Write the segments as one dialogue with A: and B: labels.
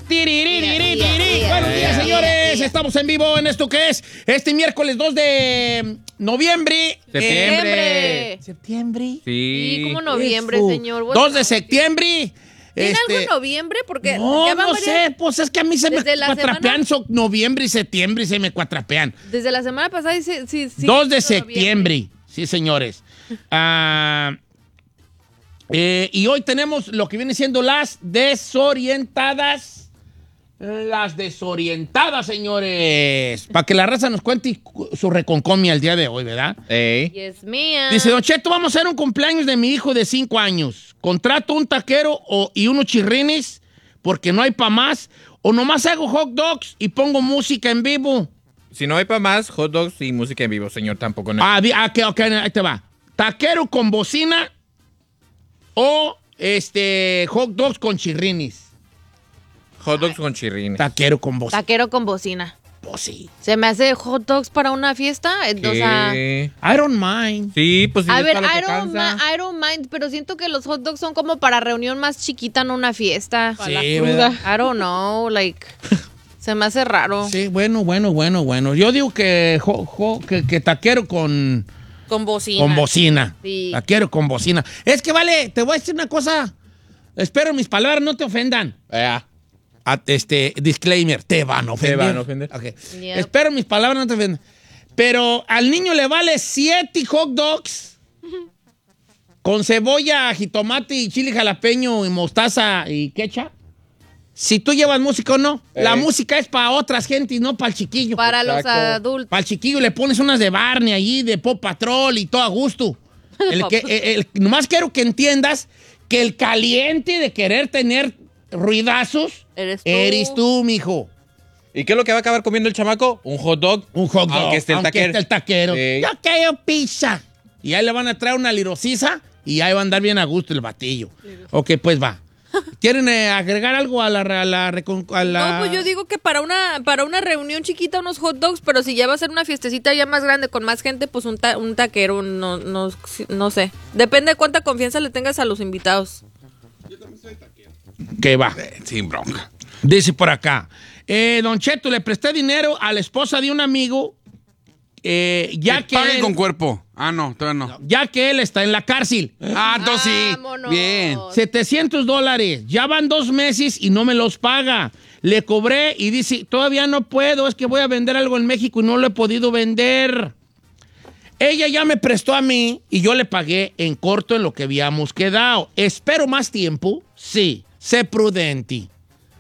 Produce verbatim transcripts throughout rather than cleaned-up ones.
A: Tiriririri, tiri. Buenos días, señores. Estamos en vivo en esto que es este miércoles dos de noviembre.
B: Septiembre.
A: ¿Septiembre?
B: Sí.
C: Sí, como noviembre,
A: Eso.
C: señor.
A: dos de septiembre.
C: ¿Tiene
A: Este,
C: algo en noviembre? Porque
A: no,
C: ya van
A: no
C: varias-
A: sé, pues es que a mí se me
C: Desde la
A: cuatrapean
C: semana-
A: so- noviembre y septiembre y se me cuatrapean.
C: Desde la semana pasada dice... Sí, sí,
A: dos de
C: noviembre.
A: septiembre, sí, señores. Ah, eh, y hoy tenemos lo que viene siendo las desorientadas. Las desorientadas, señores. Para que la raza nos cuente su reconcomia el día de hoy, ¿verdad?
B: Ey.
C: Yes, mía.
A: Dice, Don Cheto, vamos a hacer un cumpleaños de mi hijo de cinco años. ¿Contrato un taquero o, y unos chirrines porque no hay pa' más? ¿O nomás hago hot dogs y pongo música en vivo?
B: Si no hay para más, hot dogs y música en vivo, señor, tampoco. No.
A: Ah, di- ah, ok, ok, ahí te va. ¿Taquero con bocina o este hot dogs con chirrines?
B: Hot dogs con chirrines.
A: Taquero con bocina.
C: Taquero con bocina.
A: Pues sí.
C: ¿Se me hace hot dogs para una fiesta? Eh, O sea...
B: ¿Qué?
A: I don't mind.
B: Sí, pues sí.
C: A
B: es
C: ver,
B: para lo que
C: I don't,
B: cansa.
C: mi- I don't mind, pero siento que los hot dogs son como para reunión más chiquita, no una fiesta.
A: Sí,
C: La
A: ¿verdad?
C: cruda. I don't know, like... Se me hace raro.
A: Sí, bueno, bueno, bueno, bueno. Yo digo que, jo- jo- que, que taquero con,
C: Con bocina.
A: con bocina.
C: Sí.
A: Taquero con bocina. Es que vale, te voy a decir una cosa. Espero mis palabras no te ofendan.
B: Ya.
A: A- Este, disclaimer, te van a ofender.
B: van a ofender.
A: Ok.
C: Yep.
A: Espero mis palabras no te ofendan. Pero al niño le vale siete hot dogs con cebolla, jitomate y chile jalapeño y mostaza y ketchup. Si tú llevas música o no,
B: Eh.
A: la música es para otras gentes, no para el chiquillo.
C: Para los
B: Exacto.
C: adultos.
A: Para el chiquillo le pones unas de Barney allí, de Pop Patrol y todo a gusto. El que, el- el- nomás quiero que entiendas que el caliente de querer tener ruidazos
C: Eres tú.
A: eres tú, mijo.
B: ¿Y qué es lo que va a acabar comiendo el chamaco? Un hot dog.
A: Un hot dog,
B: Aunque esté el taquero.
A: esté el taquero.
B: Sí.
A: Yo quiero pizza. Y ahí le van a traer una lirocisa y ahí va a andar bien a gusto el batillo. Ok, pues va. ¿Quieren eh, agregar algo a la, a la, recon- a la-
C: No, pues yo digo que para una para una reunión chiquita unos hot dogs, pero si ya va a ser una fiestecita ya más grande con más gente, pues un, ta- un taquero, no, no, no sé. Depende de cuánta confianza le tengas a los invitados.
A: Que va.
D: Sin bronca.
A: Dice por acá. Eh, Don Cheto, le presté dinero a la esposa de un amigo eh, ya,
D: Que
A: que
D: paguen
A: él,
D: con cuerpo. Ah, no, todavía no.
A: ya que él está en la cárcel.
D: Ah, entonces sí.
C: Vámonos.
D: Bien.
A: setecientos dólares. Ya van dos meses y no me los paga. Le cobré y dice, todavía no puedo, es que voy a vender algo en México y no lo he podido vender. Ella ya me prestó a mí y yo le pagué en corto en lo que habíamos quedado. ¿Espero más tiempo? Sí. Sé prudente.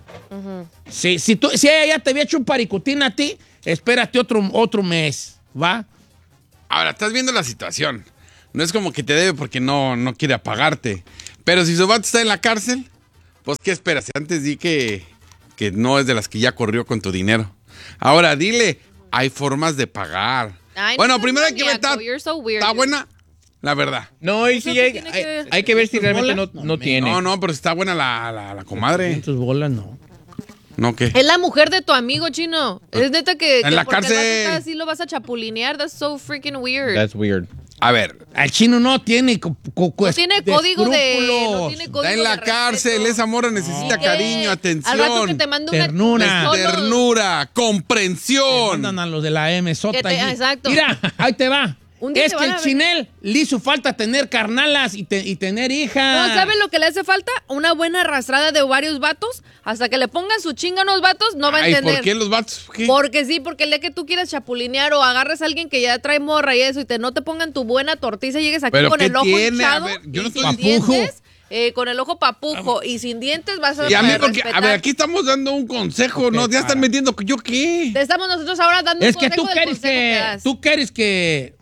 A: Sí, si, tú, si ella ya te había hecho un paricutín a ti, espérate otro, otro mes, ¿va?
D: Ahora, estás viendo la situación. No es como que te debe porque no, no quiere apagarte. Pero si su vato está en la cárcel, pues ¿qué esperas? Antes di que, que no es de las que ya corrió con tu dinero. Ahora, dile, hay formas de pagar.
C: Ay,
D: bueno,
C: no,
D: primero hay que ver,
C: maníaco,
D: ¿está,
C: you're so weird,
D: ¿está
C: dude.
D: buena? La verdad.
B: No, y
C: ¿Eso
B: si
C: qué
B: hay,
C: tiene
B: hay,
C: que ver?
B: hay que ver si
A: ¿Tus
B: realmente
A: bolas?
B: no,
A: No,
B: no
A: me-
B: tiene.
D: No, no, pero está buena la, la, la comadre.
A: Tus bolas no.
D: ¿No qué?
C: Es la mujer de tu amigo, Chino. Es neta que, que
D: En la
C: porque el vato
D: cárcel.
C: está así lo vas a chapulinear. That's so freaking weird.
B: That's weird.
D: A ver,
A: Al chino no tiene... co- co-
C: no tiene
A: de
C: código de... No
A: escrúpulos.
C: tiene código
D: está en la
C: de
D: cárcel,
C: respeto.
D: esa morra necesita
C: ¿Qué?
D: cariño,
C: Al rato que
D: atención,
C: te mande una...
A: Ternura.
C: solo-
D: ternura, comprensión.
A: Mandan a los de la M sota
C: Que te-
A: allí.
C: exacto.
A: Mira, ahí te va.
C: Un día
A: Es
C: te
A: que
C: van
A: el
C: a ver.
A: chinel le hizo falta tener carnalas y, te- y tener hijas.
C: No, ¿sabes lo que le hace falta? Una buena arrastrada de varios vatos. Hasta que le pongan su chinga a unos vatos, no va a
D: Ay,
C: entender.
D: ¿por qué los vatos? ¿Qué?
C: Porque sí, porque el día que tú quieras chapulinear o agarres a alguien que ya trae morra y eso y te no te pongan tu buena tortiza y llegues aquí
D: ¿Pero
C: con
D: qué
C: el ojo
D: tiene? A
C: hinchado
D: ver, yo no
C: y
D: estoy-
C: sin
A: Papujo.
C: dientes, eh, con el ojo papujo y sin dientes vas a
D: Y a mí,
C: a
D: porque, a
C: respetar.
D: ver, aquí estamos dando un consejo, ¿no? Ya están metiendo, ¿yo qué?
C: Te estamos nosotros ahora dando
A: Es
C: un
A: que
C: consejo
A: tú
C: del
A: quieres
C: consejo que
A: que...
C: das.
A: Tú quieres que...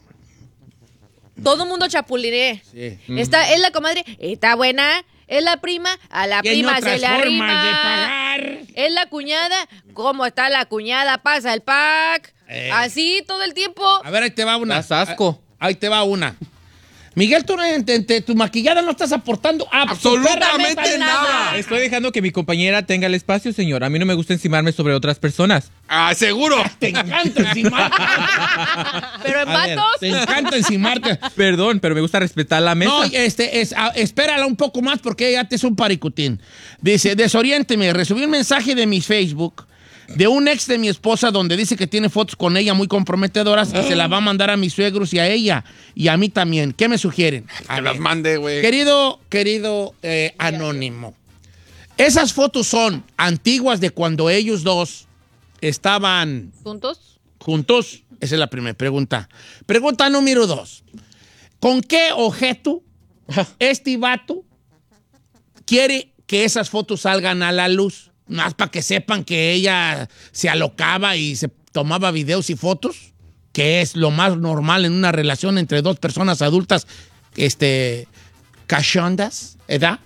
C: Todo mundo chapulinee.
A: Sí.
C: Está, es la comadre, está buena. Es la prima, a la
A: Tiene
C: prima
A: otras
C: se le
A: formas
C: arrima.
A: de pagar.
C: Es la cuñada, ¿cómo está la cuñada? Pasa el pack.
A: Eh.
C: Así todo el tiempo.
A: A ver, ahí te va una.
B: Das asco.
A: Ahí te va una. Miguel, tú en, en- en tu maquillada no estás aportando
D: Absolutamente
A: absolutamente
D: nada.
B: Estoy dejando que mi compañera tenga el espacio, señor. A mí no me gusta encimarme sobre otras personas.
D: Ah, seguro.
A: Te encanta encimarte.
C: Pero en
A: A ver,
C: vatos.
A: te encanta encimarte.
B: Perdón, pero me gusta respetar la mesa.
A: No, este, es, a- espérala un poco más porque ya te es un paricutín. Dice, desoriénteme, recibí un mensaje de mi Facebook de un ex de mi esposa donde dice que tiene fotos con ella muy comprometedoras y se las va a mandar a mis suegros y a ella y a mí también. ¿Qué me sugieren? A
D: Que
A: ver.
D: las mande, güey.
A: Querido, querido eh, anónimo, esas fotos son antiguas de cuando ellos dos estaban
C: ¿Juntos?
A: juntos. Esa es la primera pregunta. Pregunta número dos. ¿Con qué objeto este vato quiere que esas fotos salgan a la luz? Más para que sepan que ella se alocaba y se tomaba videos y fotos, que es lo más normal en una relación entre dos personas adultas, este, cachondas, ¿verdad?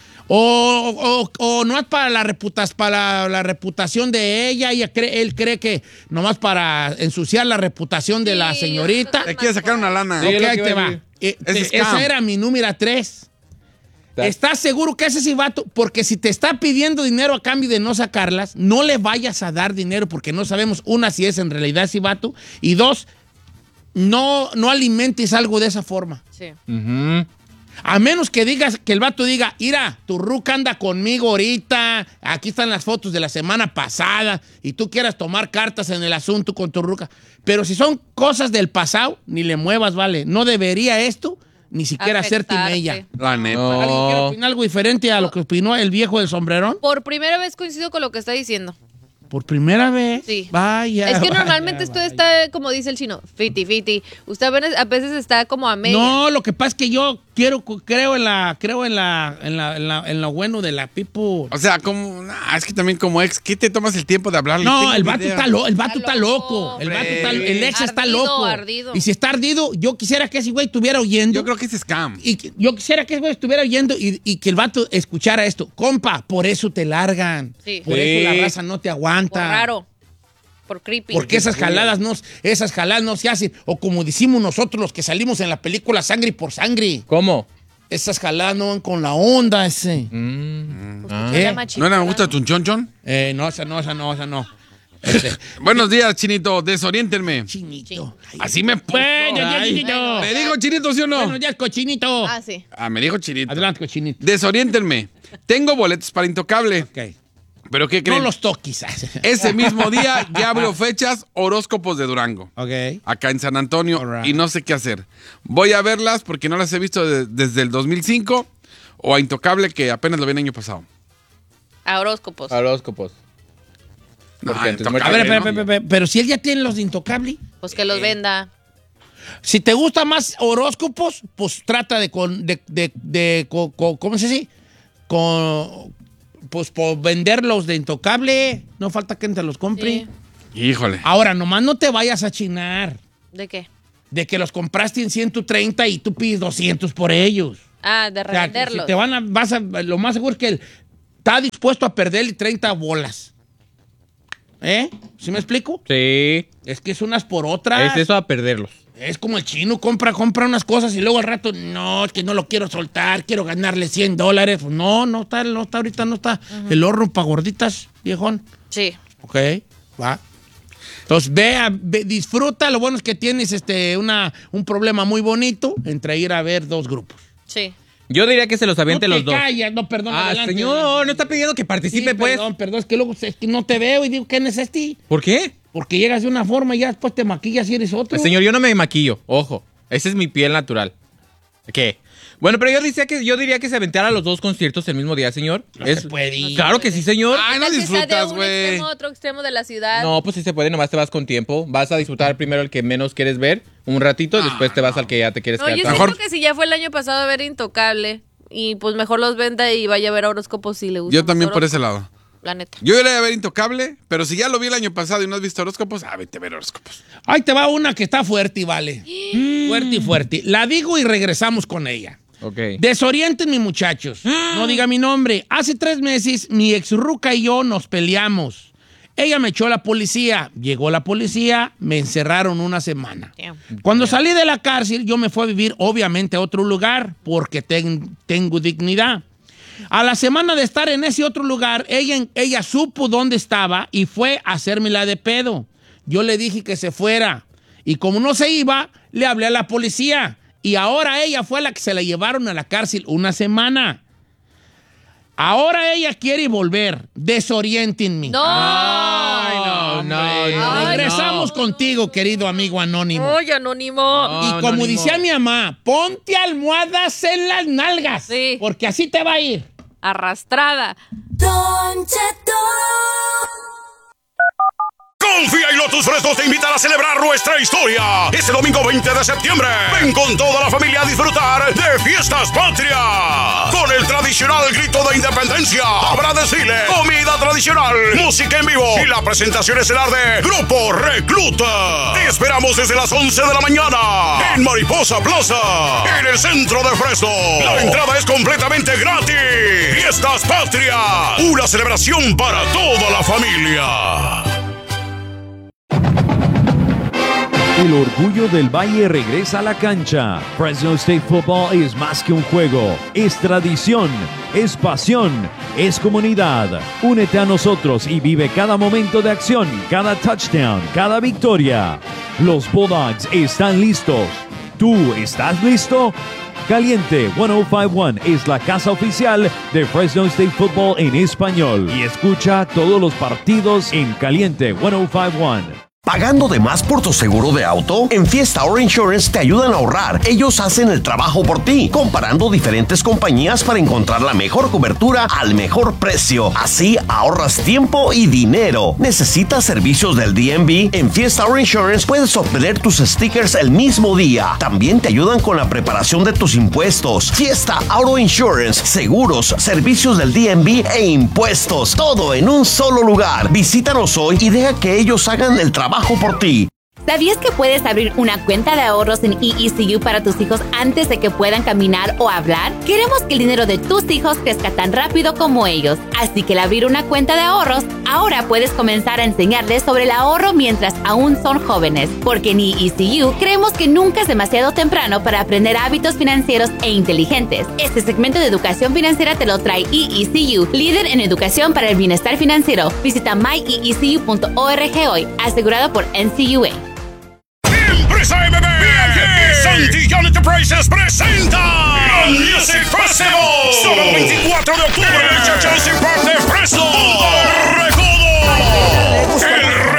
A: O, o, o no es para la, reputas, para la reputación de ella, ella cree, él cree que nomás para ensuciar la reputación de la
C: Sí,
A: señorita.
D: Le quiere sacar una lana.
B: Sí,
A: Ok,
B: es lo
A: ahí
B: que
A: te
B: iba a
A: va.
B: decir.
A: Eh,
D: Es
A: te-
D: scam.
A: esa era mi número tres. ¿Estás seguro que ese sí vato? Porque si te está pidiendo dinero a cambio de no sacarlas, no le vayas a dar dinero porque no sabemos, una, si es en realidad ese vato, y dos, no, no alimentes algo de esa forma.
C: Sí.
B: Ujú.
A: A menos que digas, que el vato diga, mira, tu ruca anda conmigo ahorita, aquí están las fotos de la semana pasada, y tú quieras tomar cartas en el asunto con tu ruca. Pero si son cosas del pasado, ni le muevas, vale. No debería esto ni siquiera hacerte
C: Afectarte.
A: ella.
D: La neta.
B: No.
A: ¿Alguien quiere opinar algo diferente a lo que opinó el viejo del sombrerón?
C: Por primera vez coincido con lo que está diciendo.
A: Por primera vez.
C: Sí.
A: Vaya.
C: Es que
A: vaya,
C: normalmente esto
A: vaya.
C: está, como dice el chino, fifty fifty. Usted a veces, a veces está como a media.
A: No, lo que pasa es que yo quiero, creo en la, creo en la, en la, en la- en lo bueno de la people.
D: O sea, como. nah, es que también como ex, ¿qué te tomas el tiempo de hablarle?
A: No,
D: Tengo
A: el vato
D: idea.
A: está, lo- el vato
C: Está
A: está loco.
C: loco.
A: El vato
D: Hombre.
A: está, el ex está
C: Ardido,
A: loco.
C: ardido.
A: Y si está ardido, yo quisiera que ese güey estuviera oyendo.
D: Yo creo que es scam.
A: Y que- yo quisiera que ese güey estuviera oyendo y, y que el vato escuchara esto. Compa, por eso te largan.
C: Sí.
A: Por
B: Sí.
A: eso la raza no te
C: Por
A: aguanta.
C: raro. Por creepy.
A: Porque esas jaladas no, esas jaladas no se hacen. O como decimos nosotros los que salimos en la película Sangre por Sangre.
B: ¿Cómo?
A: Esas jaladas no van con la onda ese.
B: Mm.
C: Pues,
B: Ah.
C: ¿qué se
A: ¿Eh?
C: llama,
D: ¿No
C: chica?
D: era me gusta tu chonchon?
A: Eh, no, esa no, esa no, esa no. Este,
D: Buenos días, Chinito. Desoriéntenme.
A: chinito. Ay.
D: Así me puso.
A: Bueno, ya,
D: Ay.
A: chinito.
D: ¿Me dijo Chinito, sí o no?
A: Bueno, ya, cochinito.
C: Ah, sí.
D: Ah, me dijo Chinito.
A: Adelante, cochinito.
D: Desoriéntenme. Tengo boletos para Intocable.
A: Ok.
D: ¿Pero qué
A: No
D: creen?
A: los toques.
D: Ese mismo día ya abrió fechas horóscopos de Durango.
A: Ok.
D: Acá en San Antonio.
A: Alright.
D: Y no sé qué hacer. Voy a verlas porque no las he visto de- desde el dos mil cinco. O a Intocable, que apenas lo vi el año pasado.
C: A horóscopos.
B: Horóscopos.
D: No,
B: Porque antes
D: Intocable,
A: A ver,
D: ¿no?
A: espera, espera, espera, pero si él ya tiene los de Intocable.
C: Pues que los venda.
A: Si te gustan más horóscopos, pues trata de con, de, de, de co- co- ¿cómo se dice? Con, pues por venderlos de Intocable, no falta que te los compre.
C: Sí.
D: Híjole.
A: Ahora, nomás no te vayas a chinar
C: ¿De qué?
A: de que los compraste en ciento treinta y tú pides doscientos por ellos.
C: Ah, de
A: O sea, que si
C: revenderlos.
A: te van a, vas a, lo más seguro es que él está dispuesto a perderle treinta bolas. ¿Eh? ¿Sí me explico?
B: Sí.
A: Es que es unas por otras.
B: Es eso a perderlos.
A: Es como el chino, compra, compra unas cosas y luego al rato, no, es que no lo quiero soltar, quiero ganarle cien dólares. Pues no, no está, no está ahorita, no está el horno para gorditas, viejón.
C: Sí.
A: Ok, va. Entonces, ve, a- ve, disfruta. Lo bueno es que tienes este, una, un problema muy bonito entre ir a ver dos grupos.
C: Sí.
B: Yo diría que se los aviente
A: no te
B: los dos.
A: callas, no, perdón.
B: Ah,
A: adelante,
B: señor,
A: adelante.
B: no está pidiendo que
A: Sí,
B: participe, pues.
A: Perdón, perdón, es que luego es que no te veo y digo, ¿quién es este?
B: ¿Por qué?
A: Porque llegas de una forma y ya después te maquillas y eres otro.
B: Pues, señor, yo no me maquillo. Ojo. Esa es mi piel natural. ¿Qué? Bueno, pero yo diría que, yo diría que se aventara los dos conciertos el mismo día, señor.
A: No se puede.
B: Claro que sí, señor.
D: Ay, no
C: Tal que sea de
D: disfrutas,
C: un
D: güey.
C: extremo a otro extremo de la ciudad.
B: No, pues sí se puede, nomás te vas con tiempo. Vas a disfrutar primero el que menos quieres ver, un ratito, después te vas al que ya te quieres
C: No, yo
B: quedar.
C: siento
D: Mejor-
C: que si ya fue el año pasado a ver Intocable y pues mejor los venda y vaya a ver horóscopos si le gusta.
D: Yo también por ese lado.
C: La neta.
D: Yo iría a ver Intocable, pero si ya lo vi el año pasado y no has visto horóscopos, ah, vete a ver horóscopos.
A: Ahí te va una que está fuerte y vale. Fuerte y fuerte. La digo y regresamos con ella.
B: Ok.
A: Desorienten, mis muchachos. No diga mi nombre. Hace tres meses, mi ex ruca y yo nos peleamos. Ella me echó a la policía. Llegó la policía, me encerraron una semana. Cuando salí de la cárcel, yo me fui a vivir, obviamente, a otro lugar, porque ten, tengo dignidad. A la semana de estar en ese otro lugar, ella, ella supo dónde estaba y fue a hacérmela de pedo. Yo le dije que se fuera. Y como no se iba, le hablé a la policía. Y ahora ella fue la que se la llevaron a la cárcel una semana. Ahora ella quiere volver. Desoriéntenme.
C: ¡No!
B: Ay, no, no, no.
A: Regresamos
B: no.
A: contigo, querido amigo anónimo.
C: ¡Oye, anónimo!
B: No,
A: y como
B: anónimo.
A: decía mi mamá, ponte almohadas en las nalgas.
C: Sí.
A: Porque así te va a ir.
C: Arrastrada.
E: Don Cheto.
F: Confía y Lotus Fresnos te invitan a celebrar nuestra historia. Este domingo veinte de septiembre. Ven con toda la familia a disfrutar de Fiestas Patrias. Con el tradicional grito de independencia. Habrá desfile, comida tradicional, música en vivo y la presentación estelar de Grupo Recluta. Te esperamos desde las once de la mañana en Mariposa Plaza, en el centro de Fresno. La entrada es completamente gratis. Fiestas Patrias, una celebración para toda la familia.
G: El orgullo del Valle regresa a la cancha. Fresno State Football es más que un juego, es tradición, es pasión, es comunidad. Únete a nosotros y vive cada momento de acción, cada touchdown, cada victoria. Los Bulldogs están listos. ¿Tú estás listo? Caliente ciento cincuenta y uno es la casa oficial de Fresno State Football en español. Y escucha todos los partidos en Caliente ciento cincuenta y uno.
H: ¿Pagando de más por tu seguro de auto? En Fiesta Auto Insurance te ayudan a ahorrar. Ellos hacen el trabajo por ti, comparando diferentes compañías para encontrar la mejor cobertura al mejor precio. Así ahorras tiempo y dinero. ¿Necesitas servicios del D M V? En Fiesta Auto Insurance puedes obtener tus stickers el mismo día. También te ayudan con la preparación de tus impuestos. Fiesta Auto Insurance, seguros, servicios del D M V e impuestos. Todo en un solo lugar. Visítanos hoy y deja que ellos hagan el trabajo por ti.
I: ¿Sabías que puedes abrir una cuenta de ahorros en E E C U para tus hijos antes de que puedan caminar o hablar? Queremos que el dinero de tus hijos crezca tan rápido como ellos. Así que al abrir una cuenta de ahorros, ahora puedes comenzar a enseñarles sobre el ahorro mientras aún son jóvenes. Porque en E E C U creemos que nunca es demasiado temprano para aprender hábitos financieros e inteligentes. Este segmento de educación financiera te lo trae E E C U, líder en educación para el bienestar financiero. Visita my e e c u punto org hoy, asegurado por N C U A.
F: Empresa M B y Santillán Enterprises presenta el Music Festival. Solo el veinticuatro de octubre en el Chelsea Park de Fresno. ¡El Recodo! ¡El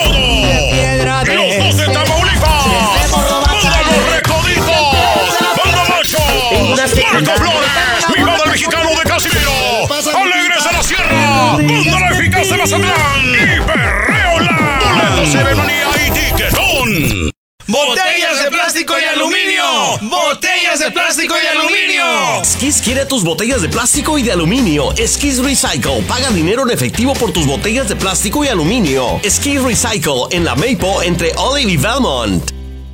F: Recodo! ¡Los dos de Tamaulipas! ¡Banda Los Recoditos! ¡Banda Machos! ¡Marco Flores! ¡Mi banda el mexicano de Casimiro! ¡Alegres de la Sierra! ¡Banda La Eficaz de Mazatlán! ¡Y Perreola! ¡Boletos de Benmanía y Tiquetón!
J: ¡Botellas de plástico y aluminio! ¡Botellas de plástico y aluminio!
H: Skis quiere tus botellas de plástico y de aluminio. Skis Recycle. Paga dinero en efectivo por tus botellas de plástico y aluminio. Skis Recycle en la Maple entre Olive y Valmont.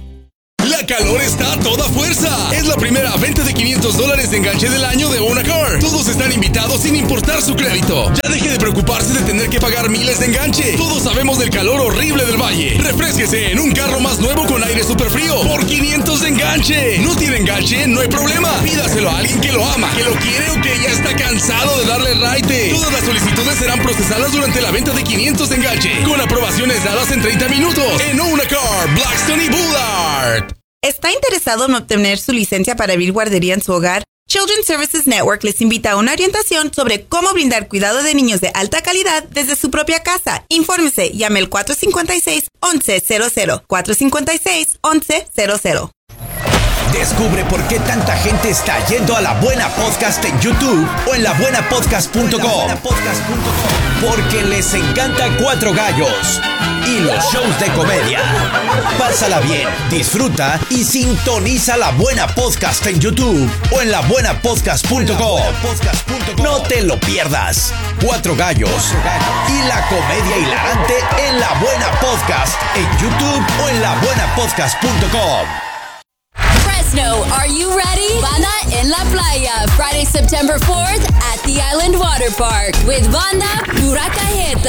J: La calor está a toda fuerza. Es la primera venta de quinientos dólares de enganche del año de Own a Car. Todos están invitados sin importar su crédito. Ya deje de preocuparse de tener que pagar miles de enganche. Todos sabemos del calor horrible del valle. Refrésquese en un carro más nuevo con aire súper frío por quinientos de enganche. ¿No tiene enganche? No hay problema. Pídaselo a alguien que lo ama, que lo quiere o que ya está cansado de darle raite. Todas las solicitudes serán procesadas durante la venta de quinientos de enganche, con aprobaciones dadas en treinta minutos en Own a Car, Blackstone y Bullard.
K: ¿Está interesado en obtener su licencia para abrir guardería en su hogar? Children's Services Network les invita a una orientación sobre cómo brindar cuidado de niños de alta calidad desde su propia casa. Infórmese, llame al cuatro cinco seis, once cero cero, cuatro cinco seis, once cero cero.
L: Descubre por qué tanta gente está yendo a La Buena Podcast en YouTube o en la buena podcast punto com. Porque les encanta Cuatro Gallos y los shows de comedia. Pásala bien, disfruta y sintoniza La Buena Podcast en YouTube o en la buena podcast punto com. No te lo pierdas. Cuatro Gallos y la comedia hilarante en La Buena Podcast en YouTube o en la buena podcast punto com.
E: Fresno, are you ready? Banda en la Playa, Friday, September fourth at the Island Water Park with Banda Pura Cajeta.